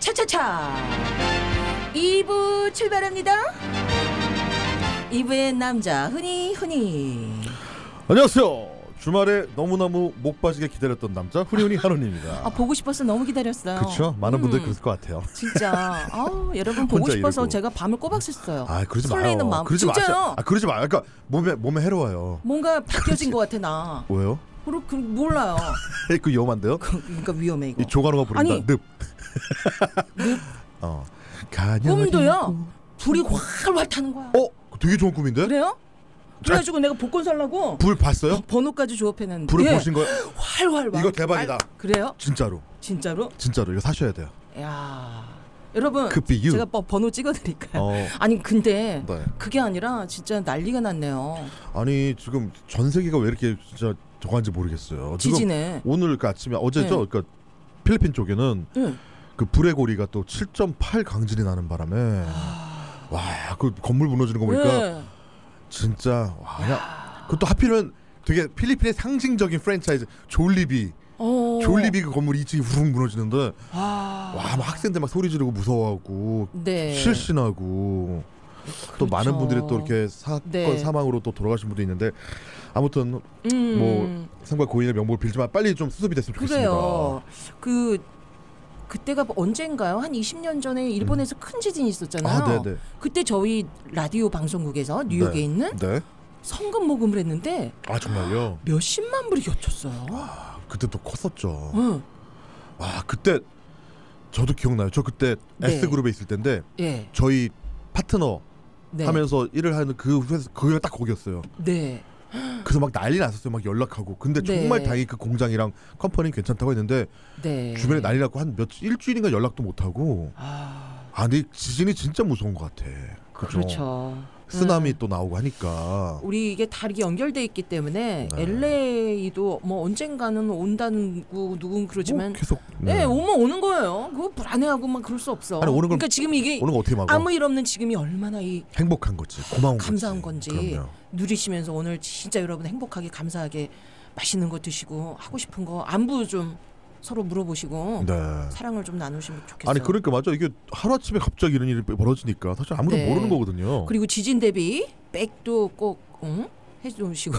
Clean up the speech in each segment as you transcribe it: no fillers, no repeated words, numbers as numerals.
차차차 2부 출발합니다. 2부의 남자 흔히 안녕하세요. 주말에 너무너무 목 빠지게 기다렸던 남자 훈이훈이 한원입니다. 보고 싶어서 너무 기다렸어요. 그렇죠. 많은 분들이 그랬을 것 같아요. 진짜 여러분 보고 싶어서 이러고. 제가 밤을 꼬박 샜어요. 그러지 설레이는 마요. 마음. 그러지 진짜요? 마세요. 그러지 마요. 그러니까 몸에 해로워요. 뭔가 바뀌어진 것 같아 나. 왜요? 몰라요. 그 위험한데요? 그러니까 위험해 이거. 이 조간호가 부른다. 아니, 늪. 꿈도요. 불이 활활 타는 거야. 되게 좋은 꿈인데? 그래요? 그래가지고 내가 복권 살라고 불 봤어요? 번호까지 조합해놨는데 불을 보신 거예요? 활활 이거 대박이다. 그래요? 진짜로 이거 사셔야 돼요. 야 여러분 you. 제가 번호 찍어드릴까요? 아니 근데 네. 그게 아니라 진짜 난리가 났네요. 아니 지금 전 세계가 왜 이렇게 진짜 저거한지 모르겠어요. 지진에 오늘 그 아침에 어제죠. 네. 그러니까 필리핀 쪽에는 네. 그 불의 고리가 또 7.8 강진이 나는 바람에 와 그 건물 무너지는 거 보니까 네. 진짜 와 그것도 하필이면 되게 필리핀의 상징적인 프랜차이즈 졸리비 그 건물이 2층이 후룩 무너지는데 와 막 학생들 막 소리 지르고 무서워하고 네. 실신하고 또 그렇죠. 많은 분들이 또 이렇게 사건 네. 사망으로 또 돌아가신 분도 있는데 아무튼 뭐 삼가 고인의 명복을 빌지만 빨리 좀 수습이 됐으면 좋겠습니다. 그래요. 그때가 언젠가요? 한 20년 전에 일본에서 큰 지진이 있었잖아요. 네네. 그때 저희 라디오 방송국에서 뉴욕에 네. 있는 네. 성금 모금을 했는데 정말요? 몇십만 불이 겹쳤어요. 그때 또 컸었죠. 응. 그때 저도 기억나요. 저 그때 네. S그룹에 있을 때인데 예. 저희 파트너 네. 하면서 일을 하는 그 회사 거기가 딱 거기였어요. 네. 그래서 막 난리 났었어요. 막 연락하고. 근데 네. 정말 다행히 그 공장이랑 컴퍼니는 괜찮다고 했는데 네. 주변에 난리 났고 한 일주일인가 연락도 못 하고. 근데 지진이 진짜 무서운 것 같아. 그렇죠. 쓰나미 또 나오고 하니까. 우리 이게 다 이렇게 연결돼 있기 때문에 네. LA도 뭐 언젠가는 온다는 누군 그러지만 계속. 네, 오는 거예요. 그거 불안해하고 막 그럴 수 없어. 아니, 오는 걸- 그러니까 지금 이게 오는 거 어떻게 막아? 아무 일 없는 지금이 얼마나 행복한 거지. 고마운 거지. 감사한 건지 그럼요. 누리시면서 오늘 진짜 여러분 행복하게 감사하게 맛있는 거 드시고 하고 싶은 거 안부 좀 서로 물어보시고 네. 사랑을 좀 나누시면 좋겠어요. 아니 그러니까 맞아. 이게 하루아침에 갑자기 이런 일이 벌어지니까 사실 아무도 네. 모르는 거거든요. 그리고 지진 대비 백도 꼭 해주시고.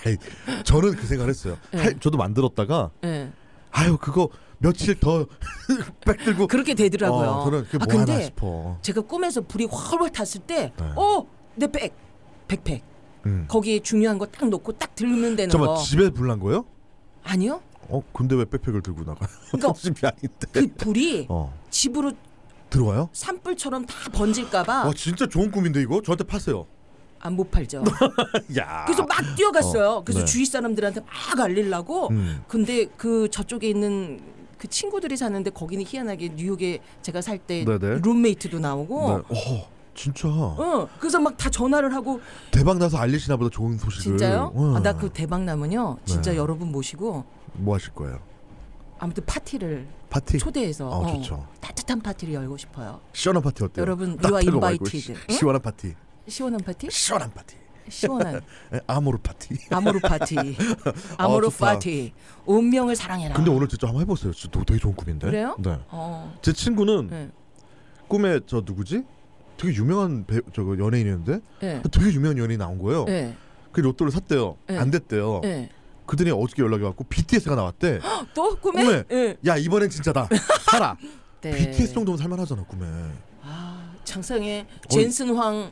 저는 그 생각을 했어요. 네. 저도 만들었다가 네. 그거 며칠 더 백 들고 그렇게 되더라고요. 저는 그게 뭐 근데 하나 싶어. 제가 꿈에서 불이 활활 탔을 때, 네. 내 백팩. 음. 거기에 중요한 거 딱 놓고 딱 들면 되는 잠깐만 거. 집에 불난 거예요? 아니요. 근데 왜 백팩을 들고 나가? 그러니까 집이 아닌데. 그 불이 집으로 들어와요? 산불처럼 다 번질까봐 와 진짜 좋은 꿈인데 이거 저한테 파세요. 안 못 팔죠. 야. 그래서 막 뛰어갔어요. 그래서 네. 주위 사람들한테 막 알리려고. 근데 그 저쪽에 있는 그 친구들이 사는데 거기는 희한하게 뉴욕에 제가 살 때 네네. 룸메이트도 나오고. 네. 진짜. 그래서 막 다 전화를 하고. 대박 나서 알리시나 보다 좋은 소식을. 진짜요? 나 그 대박 나면요. 진짜 네. 여러분 모시고 뭐 하실 거예요? 아무튼 파티를 파티? 초대해서 좋죠. 따뜻한 파티를 열고 싶어요. 시원한 파티 어때요? 여러분, 따뜻한 you are 거 말고 invited. 시원한 파티. 시원한 파티? 시원한 파티. 시원한 아모르 파티. 아모르 파티. 아모르 좋다. 파티. 운명을 사랑해라. 근데 오늘 진짜 한번 해보세요. 진짜 되게 좋은 꿈인데. 그래요? 네. 제 제 친구는 네. 꿈에 저 누구지? 되게 유명한 저거 연예인이었는데 네. 되게 유명한 연예인이 나온 거예요. 네. 그 로또를 샀대요. 네. 안 됐대요. 네. 그들이 어저께 연락이 왔고 BTS가 나왔대. 또 꿈에? 꿈에 네. 야 이번엔 진짜다. 사라. 네. BTS 정도면 살만하잖아 꿈에. 장성의 젠슨 황.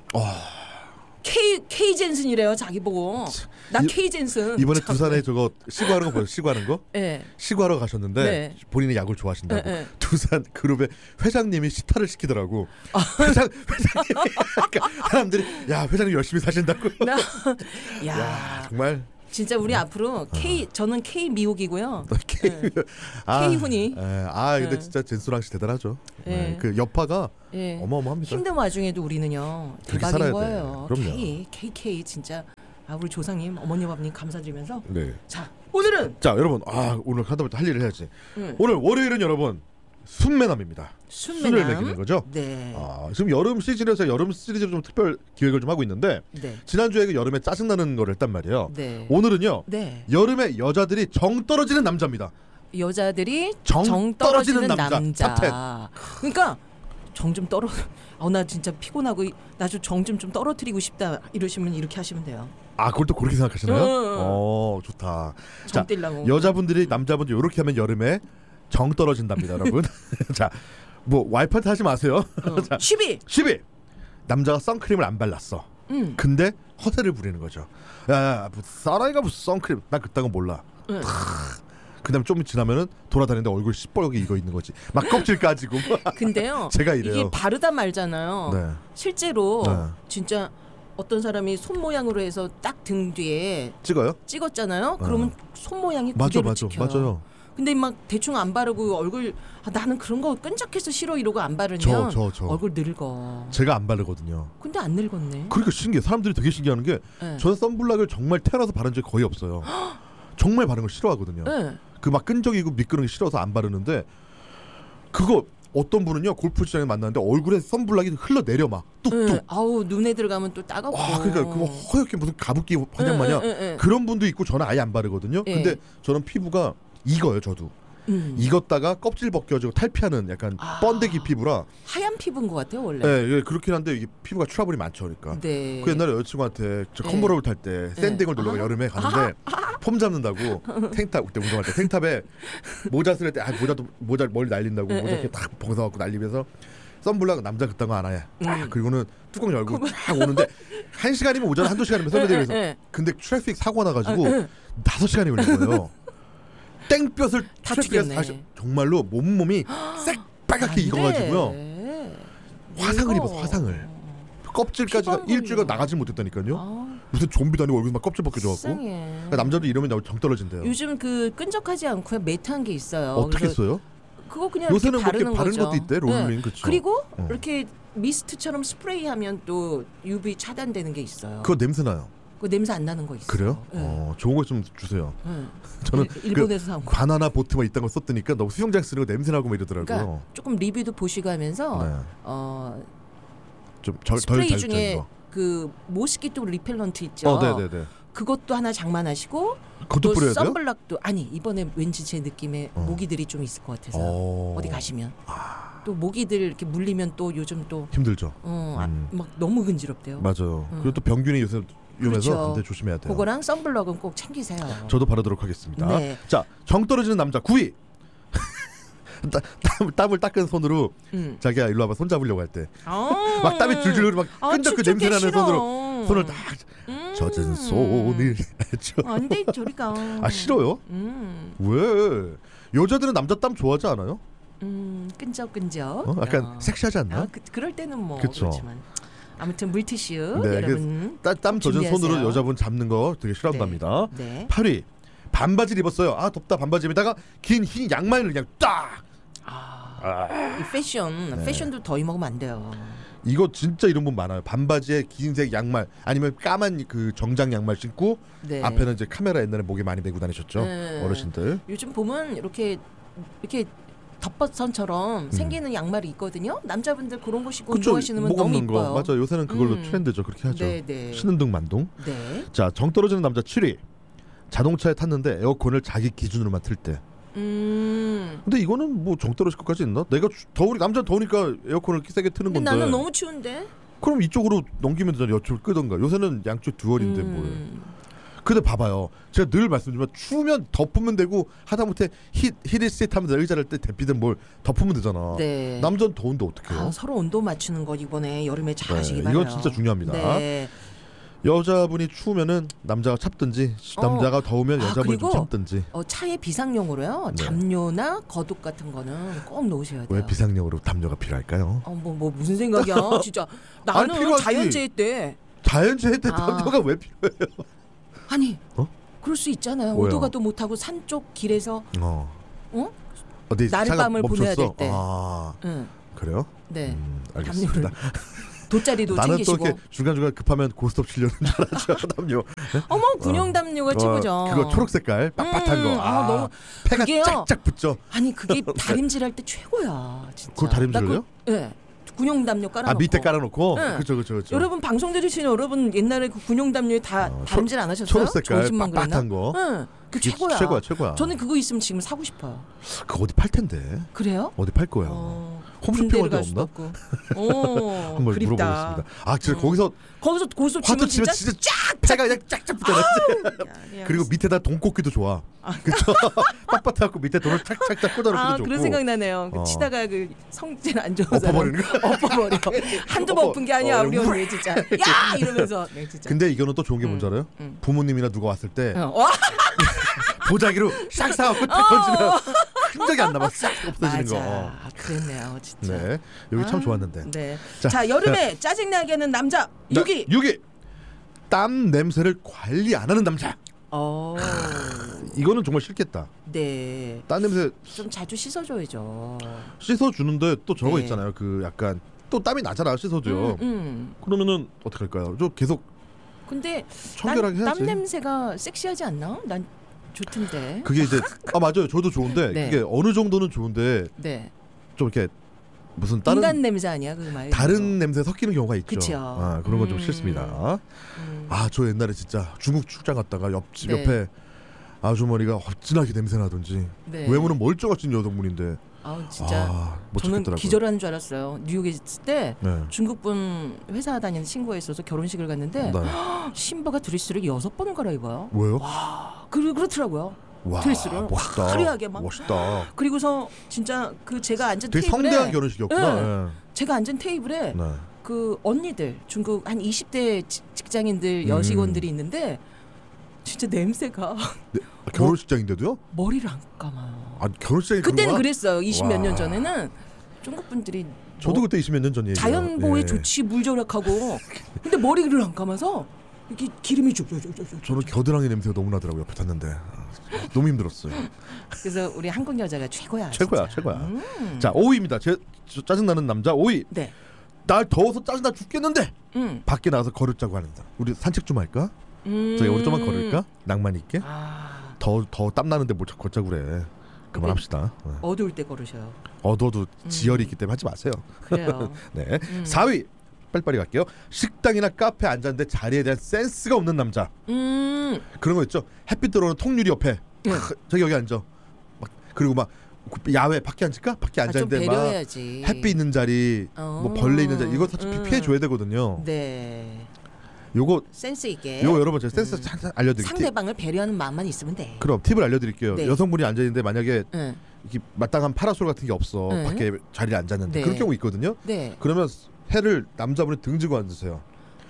K 젠슨이래요 자기 보고. 나 K 젠슨. 이번에 두산에 저거 시구하는 거 보여. 시구하는 거? 네. 시구하러 가셨는데 네. 본인이 야구를 좋아하신다고 네, 네. 두산 그룹의 회장님이 시타를 시키더라고. 회장님 그러니까 사람들이 야 회장님 열심히 사신다고. 야 정말 진짜 우리 앞으로 저는 K 미옥이고요. K K훈이. 근데 네. 진짜 젠수랑 씨 대단하죠. 네. 그 여파가 네. 어마어마합니다. 힘든 와중에도 우리는요 그렇게 대박인 살아야 거예요. 돼. 그럼요. KK 진짜 우리 조상님 어머니 아버님 감사드리면서 네. 자 오늘은 자 여러분 오늘 하다보다 할 일을 해야지. 오늘 월요일은 여러분 순매남입니다. 순을 매기는 거죠. 네. 지금 여름 시즌에서 여름 시리즈로 좀 특별 기획을 좀 하고 있는데 네. 지난주에 그 여름에 짜증나는 거를 했단 말이에요. 네. 오늘은요. 네. 여름에 여자들이 정 떨어지는 남자입니다. 여자들이 정 떨어지는 남자. 그러니까 정 좀 떨어. 나 진짜 피곤하고 나 좀 정 좀 떨어뜨리고 싶다 이러시면 이렇게 하시면 돼요. 아, 그걸 또 그렇게 생각하시나요? 좋다. 자, 여자분들이 남자분들 이렇게 하면 여름에 정 떨어진답니다, 여러분. 자, 뭐 와이프한테 하지 마세요. 자, 12. 남자가 선크림을 안 발랐어. 근데 허세를 부리는 거죠. 야, 사라이가 무슨 선크림? 나 그딴 거 몰라. 그다음 좀 지나면은 돌아다니는데 얼굴 시뻘게 익어 있는 거지. 막 껍질 까지고. 근데요. 제가 이래요. 이게 바르다 말잖아요. 네. 실제로 진짜 어떤 사람이 손 모양으로 해서 딱 등 뒤에 찍었잖아요. 그러면 손 모양이 그대로 찍혀요. 맞아요. 근데 막 대충 안 바르고 얼굴 나는 그런 거 끈적해서 싫어 이러고 안 바르면 저. 얼굴 늙어. 제가 안 바르거든요. 근데 안 늙었네. 그러니까 신기해. 사람들이 되게 신기해하는 게 저는 선블락을 정말 태어나서 바른 적이 거의 없어요. 정말 바른 걸 싫어하거든요. 그 막 끈적이고 미끄러운 게 싫어서 안 바르는데 그거 어떤 분은요 골프장에 만났는데 얼굴에 선블락이 흘러내려 막 뚝뚝. 아우 눈에 들어가면 또 따갑고. 그러니까 그거 허옇게 무슨 가습기 화장 마냥 그런 분도 있고 저는 아예 안 바르거든요. 근데 저는 피부가 익어요. 저도. 익었다가 껍질 벗겨지고 탈피하는 약간 번데기 피부라 하얀 피부인 것 같아요 원래. 네, 그렇긴 한데 이게 피부가 트러블이 많죠, 그러니까. 그 옛날에 여자친구한테 저 컨버러블 탈 때 샌딩을 놀러 여름에 가는데 폼 잡는다고 탱탑 그때 운동할 때 탱탑에 모자 쓸 때 모자 멀리 날린다고 모자 이렇게 딱 벗어갖고 날리면서 선블락 남자 그딴 거 안 해. 그리고는 뚜껑 열고 쫙 오는데 1시간이면 오잖아. 한두 시간이면 선배들에서. 근데 트래픽 사고 나가지고 5시간이 걸린 거예요. 땡볕을 트래픽에서 정말로 몸이 새빨갛게 익어가지고요. 화상을 입어서 화상을. 껍질까지가 일주일간 나가지 못했다니까요. 무슨 좀비도 아니고 얼굴 막 껍질 벗겨져갖고. 그러니까 남자도 이러면 정 떨어진대요. 요즘 그 끈적하지 않고 매트한 게 있어요. 어떻게 써요? 그거 그냥 요새는 이렇게 바르는 바르는 것도 있대. 롤링. 그쵸? 그리고 이렇게 미스트처럼 스프레이하면 또 UV 차단되는 게 있어요. 그거 냄새 나요. 그 냄새 안 나는 거 있어요. 그래요? 좋은 거 좀 주세요. 저는 일본에서 사온 거. 바나나 보트만 있던 거 썼더니까 너무 수영장 쓰는 거 냄새 나고 막 이러더라고요. 그러니까 조금 리뷰도 보시고 하면서 좀 스프레이 중에 그 모스키토 리펠런트 있죠. 네네네. 그것도 하나 장만하시고 그것도 뿌려야 돼요? 선블락도 아니 이번에 왠지 제 느낌에 모기들이 좀 있을 것 같아서 어디 가시면 또 모기들 이렇게 물리면 또 요즘 또 힘들죠. 막 너무 근지럽대요. 맞아요. 그리고 또 병균이 요새 위험해서 근데 조심해야 돼요. 그거랑 선블럭은 꼭 챙기세요. 저도 바르도록 하겠습니다. 네. 자, 정 떨어지는 남자 9위. 땀을 닦은 손으로 자기야 일로 와봐 손 잡으려고 할 때 막 땀이 줄줄 흐르고 막 끈적그 냄새 나는 손으로 손을 딱 젖은 손을 안돼 저리가. 싫어요? 왜? 여자들은 남자 땀 좋아하지 않아요? 끈적끈적. 약간 섹시하지 않나? 그럴 때는 뭐 그쵸. 그렇지만 아무튼 물티슈 네, 여러분 땀 젖은 준비하세요. 손으로 여자분 잡는 거 되게 싫어한답니다. 네. 8위 반바지를 입었어요. 덥다 반바지에다가 긴 흰 양말을 그냥 딱. 이 패션도 더 입으면 안 돼요. 이거 진짜 이런 분 많아요. 반바지에 긴색 양말 아니면 까만 그 정장 양말 신고 앞에는 이제 카메라 옛날에 목에 많이 메고 다니셨죠. 어르신들. 요즘 보면 이렇게 덮버선처럼 생기는 양말이 있거든요. 남자분들 그런 거 신고 운동하시면 너무 이뻐요. 맞아. 요새는 그걸로 트렌드죠. 그렇게 하죠. 네네. 신은 등 만동. 네. 자, 정 떨어지는 남자 7위. 자동차에 탔는데 에어컨을 자기 기준으로만 틀 때. 근데 이거는 뭐 정 떨어질 것까지 있나? 내가 남자 더우니까 에어컨을 세게 트는 건데. 나는 너무 추운데. 그럼 이쪽으로 넘기면 되잖아. 옆쪽을 끄던가. 요새는 양쪽 듀얼인데 뭘. 근데 봐봐요. 제가 늘 말씀드리지만 추우면 덮으면 되고 하다못해 히트셋 하면서 의자를 때 대피든 뭘 덮으면 되잖아. 네. 남자는 더운데 어떡해요? 서로 온도 맞추는 거 이번에 여름에 잘 하시기 바라요. 이건 진짜 중요합니다. 네. 여자분이 추우면은 남자가 참든지 남자가 더우면 여자분이 좀 참든지. 차에 비상용으로요. 담요나 겉옷 같은 거는 꼭 놓으셔야 돼요. 왜 비상용으로 담요가 필요할까요? 뭐 무슨 생각이야? 진짜 나는 자연재해 때. 자연재해 때 담요가 왜 필요해요? 아니 그럴 수 있잖아요. 왜요? 오도 가도 못하고 산 쪽 길에서 어디 날밤을 보내야 될 때. 그래요? 네. 알겠습니다. 돗자리도 나는 챙기시고. 또 이렇게 중간중간 급하면 고스톱 치려는 줄 알았죠. 담요. 어머 군용 담요가 최고죠. 그거 초록 색깔 빳빳한 거. 너무 폐가 짝짝 붙죠. 아니 그게 다림질할 때 최고야. 진짜. 그걸 다림질을요? 네. 군용 담요 깔아놓고. 밑에 깔아놓고. 네. 그렇죠. 여러분 방송 들으시는 여러분 옛날에 그 군용 담요에 다 다름질 안 하셨어요? 초록색깔 빳빳한 거. 네. 그 최고야. 저는 그거 있으면 지금 사고 싶어요. 그거 어디 팔 텐데. 그래요? 어디 팔 거야? 홈쇼핑 어디 없나? 한번 물어보겠습니다. 진짜 거기서 화도 치면 진짜 쫙 패가 그냥 쫙쫙 붙어놨지. 그리고 밑에다 돈 꽂기도 좋아. 그렇죠. 빳빳해갖고 밑에 돈을 착착착 꽂아놓기도 좋고. 그런 생각나네요. 치다가 그 성질 안 좋은 사람 엎어버리는 거. 엎어버려. 한두 번 엎은 게 아니야 우리 언니 진짜. 야 이러면서. 네, 진짜. 근데 이거는 또 좋은 게 뭔지 알아요? 부모님이나 누가 왔을 때 보자기로 싹 사갖고 딱 던지면 흔적이 안 남아. 싹 없어지는 거. 그랬네요 진짜. 네, 여기 참 좋았는데. 네. 자 여름에 짜증나게 하는 남자 6위. 땀 냄새를 관리 안 하는 남자. 이거는 정말 싫겠다. 네. 땀 냄새 좀 자주 씻어줘야죠. 씻어주는데 또 저거 있잖아요. 그 약간 또 땀이 나잖아 씻어줘요. 그러면은 어떻게 할까요? 좀 계속. 근데 청결하게 해야지. 땀 냄새가 섹시하지 않나? 난 좋던데. 그게 이제 맞아요. 저도 좋은데 네. 그게 어느 정도는 좋은데 네. 좀 이렇게 무슨 다른 인간 냄새 아니야 그 말. 다른 냄새 섞이는 경우가 있죠. 그쵸. 그런 건 좀 싫습니다. 저 옛날에 진짜 중국 출장 갔다가 옆에 아주머니가 어찌나게 냄새 나던지. 외모는 멀쩡하신 여성분인데. 진짜 저는 기절하는 줄 알았어요. 뉴욕에 있을 때 중국분 회사 다니는 친구가 있어서 결혼식을 갔는데 신부가 드레스를 6번을 갈아입어요. 왜요? 그렇더라고요. 드레스를 멋있다. 화려하게 막. 멋있다. 그리고서 진짜 그 제가 앉은 되게 테이블에 성대한 결혼식이었구나. 제가 앉은 테이블에 그 언니들 중국 한 20대 직장인들 여직원들이 있는데 진짜 냄새가 결혼식장인데도요? 머리를 안 감아요. 결혼식장이 그때는 그랬어요. 20몇 년 전에는 중국 분들이 저도 그때 20몇 년 전이에요. 자연보호에 좋지 물절약하고 근데 머리를 안 감아서 이렇게 기름이 저는 겨드랑이 냄새가 너무 나더라고요. 옆에 탔는데 너무 힘들었어요. 그래서 우리 한국 여자가 최고야. 최고야. 자 5위입니다. 제 짜증나는 남자 5위. 네. 날 더워서 짜증나 죽겠는데 밖에 나가서 걸으자고 하는 사람. 우리 산책 좀 할까? 저희 오른쪽만 걸을까? 낭만 있게. 더 땀 나는데 뭘 걷자고 그래. 그만합시다. 어두울 때 걸으셔요. 어두워도 지열이 있기 때문에 하지 마세요. 그래요. 네. 4위 빨리빨리 갈게요. 식당이나 카페 앉았는데 자리에 대한 센스가 없는 남자. 그런 거 있죠. 햇빛 들어오는 통유리 옆에 저기 여기 앉아. 그리고 막 야외 밖에 앉을까? 밖에 앉았는데 막 햇빛 있는 자리, 뭐 벌레 있는 자리 이거 사실 피해 줘야 되거든요. 네. 요거 센스 있게. 요거 여러분 제가 센스 잘 알려드릴게요. 상대방을 배려하는 마음만 있으면 돼. 그럼 팁을 알려드릴게요. 여성분이 앉아 있는데 만약에 이렇게 마땅한 파라솔 같은 게 없어 밖에 자리에 앉았는데 그런 경우 있거든요. 그러면 해를 남자분이 등지고 앉으세요.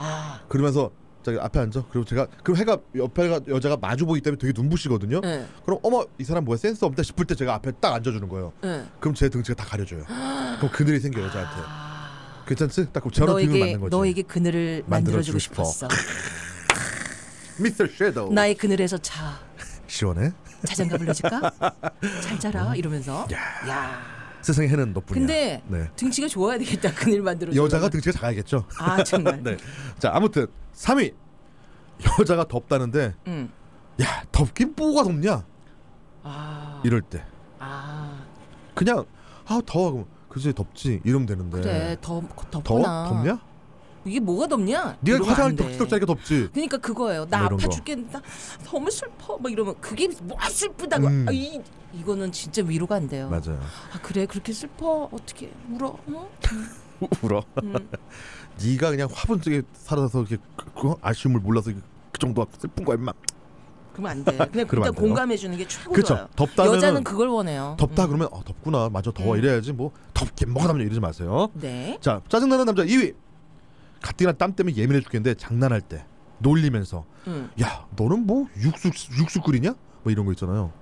그러면서 저기 앞에 앉아. 그리고 제가 그럼 해가 옆에 여자가 마주 보기 때문에 되게 눈부시거든요. 그럼 어머 이 사람 뭐야 센스 없다 싶을 때 제가 앞에 딱 앉아주는 거예요. 그럼 제 등치가 다 가려져요. 그럼 그늘이 생겨 여자한테. 괜찮지? 딱 저런 비율 맞는 거지. 너에게 그늘을 만들어주고 싶었어. 미스터 섀도우. 나의 그늘에서 자. 시원해? 자장가 불러줄까? 잘 자라 이러면서. 야. 세상에 해는 너뿐이야. 근데 등치가 좋아야 되겠다. 그늘 만들어주고. 여자가 등치가 작아야겠죠. 정말. 네. 자 아무튼 3위 여자가 덥다는데 야 덥긴 뭐가 덥냐? 이럴 때. 그냥 더워. 그지 덥지 이러면 되는데. 그래 덥구나. 덥냐? 이게 뭐가 덥냐? 네가 화장을 덕지덕지하게 덥지. 그러니까 그거예요. 나 아파 죽겠다. 너무 슬퍼. 막 이러면 그게 뭐가 슬프다고. 이거는 진짜 위로가 안 돼요. 맞아요. 그래 그렇게 슬퍼 어떻게 울어? 울어. 네가 그냥 화분 속에 살아서 이렇게 아쉬움을 몰라서 그 정도 슬픈 거야 임마. 그러면 안 돼. 그냥 일단 공감해 주는 게 최고예요. 그렇죠. 덥다면 여자는 그걸 원해요. 덥다 그러면 덥구나. 맞아 더워 이래야지 뭐 덥긴 뭐가 덥냐 이러지 마세요. 네. 자 짜증나는 남자 2위. 가뜩이나 땀 때문에 예민해 죽겠는데 장난할 때 놀리면서 야 너는 뭐 육수 끓이냐? 뭐 이런 거 있잖아요.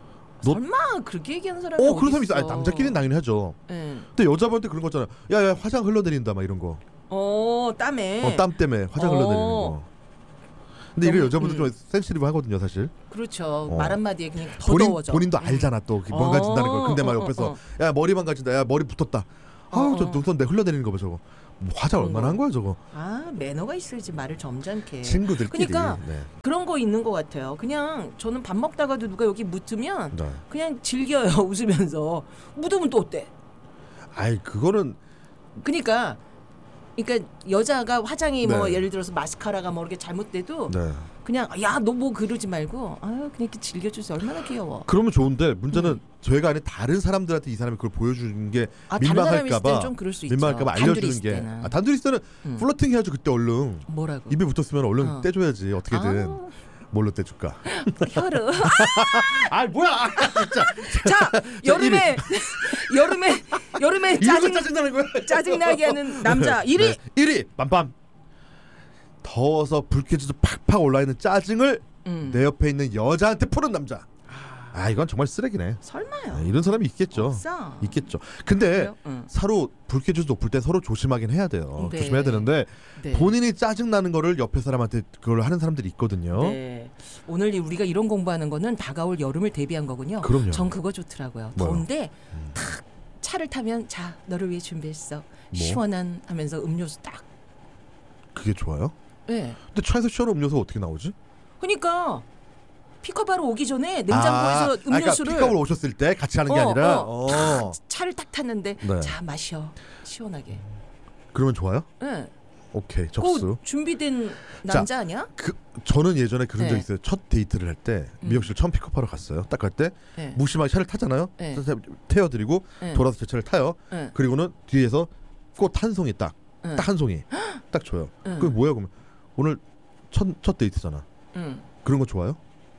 설마 그렇게 얘기하는 사람이 어디 그런 사람 있어. 남자끼리는 당연히 하죠. 근데 여자분한테 그런 거 있잖아. 야 화장 흘러내린다 막 이런 거. 땀에. 땀 때문에 화장 흘러내리는 거. 근데 이거 여자분들 좀 센시티브 하거든요, 사실. 그렇죠. 말 한마디에 그냥 더 더워져. 본인도 알잖아 또 망가진다는 걸. 근데 막 옆에서 야 머리 망가진다. 야 머리 붙었다. 저 눈썹 내 흘러내리는 거 봐 저거. 뭐 화장 얼마나 한 거야 저거. 매너가 있어야지 말을 점잖게. 친구들끼리. 그러니까 그런 거 있는 것 같아요. 그냥 저는 밥 먹다가도 누가 여기 묻으면 그냥 즐겨요. 웃으면서. 묻으면 또 어때? 그거는 그러니까 여자가 화장이 뭐 예를 들어서 마스카라가 뭐 이렇게 잘못돼도 그냥 야 너 뭐 그러지 말고 그냥 이렇게 즐겨줘서 얼마나 귀여워. 그러면 좋은데 문제는 저희가 아닌 다른 사람들한테 이 사람이 그걸 보여주는 게 민망할까봐 민망할까봐 알려주는 게 단둘이 있을 때는 플러팅 해야죠. 그때 얼른 뭐라고 입에 붙었으면 얼른 떼줘야지 어떻게든. 뭘로 떼줄까? 혀로. 뭐야? 진짜. 자, 여름에 짜증나는 거야? 짜증나게 하는 남자 1위. 1위 빰빰. 더워서 불쾌지수 팍팍 올라있는 짜증을 내 옆에 있는 여자한테 푸는 남자. 이건 정말 쓰레기네. 설마요. 이런 사람이 있겠죠. 없어. 있겠죠. 근데 서로 불쾌지수 높을 때 서로 조심하긴 해야 돼요. 조심해야 되는데 본인이 짜증 나는 거를 옆에 사람한테 그걸 하는 사람들이 있거든요. 네. 오늘 우리가 이런 공부하는 거는 다가올 여름을 대비한 거군요. 그럼요. 전 그거 좋더라고요. 더운데 탁 차를 타면 자 너를 위해 준비했어. 시원한 하면서 음료수 딱. 그게 좋아요? 네. 근데 차에서 시원한 음료수 어떻게 나오지? 그러니까. 픽업하러 오기 전에 냉장고에서 음료수를 그러니까 픽업을 오셨을 때 같이 하는 게 아니라 차를 딱 탔는데 자 마셔 시원하게. 그러면 좋아요? 네. 오케이 접수. 준비된 남자 아니야? 저는 예전에 그런 적 있어요. 첫 데이트를 할 때 미역씨를 처음 픽업하러 갔어요. 딱 갈 때 무심하게 차를 타잖아요. 태워드리고 돌아서 제 차를 타요. 그리고는 뒤에서 꽃 한 송이 딱 한 송이 딱 줘요. 그게 뭐야 그러면 오늘 첫 데이트잖아. 그런 거 좋아요?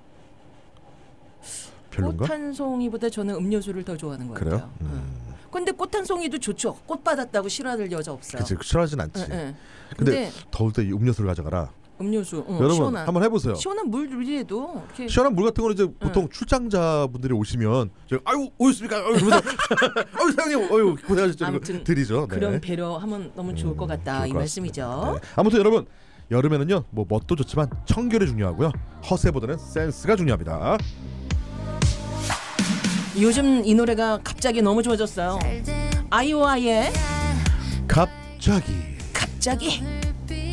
별론가? 꽃 한 송이보다 저는 음료수를 더 좋아하는 것 같아요. 근데 꽃 한 송이도 좋죠. 꽃 받았다고 싫어하는 여자 없어요. 그치, 싫어하진 않지. 근데 더울 때 음료수를 가져가라. 음료수. 여러분 시원한, 한번 해보세요. 시원한 물이라도 시원한 물 같은 거는 이제 보통 출장자분들이 오시면 아유 오셨습니까? 이러면서 아유 사장님 고생하셨죠. 드리죠. 그런 배려하면 너무 좋을 것 같다 이 말씀이죠. 네. 아무튼 여러분 여름에는요 뭐 멋도 좋지만 청결이 중요하고요. 허세보다는 센스가 중요합니다. 요즘 이 노래가 갑자기 너무 좋아졌어요. 아이오아이의 갑자기.